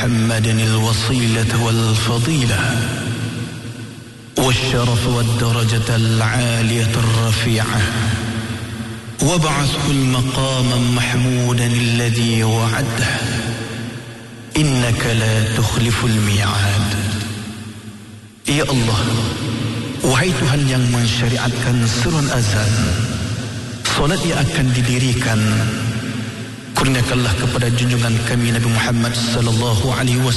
محمد الوصيلة والفضيلة والشرف والدرجة العالية الرفيعة وابعثه المقام محمودا الذي وعده إنك لا تخلف الميعاد. Ya Allah, wahai Tuhan yang mensyariatkan seruan azan, solat yang akan didirikan, kurniakanlah kepada junjungan kami Nabi Muhammad sallallahu alaihi wasallam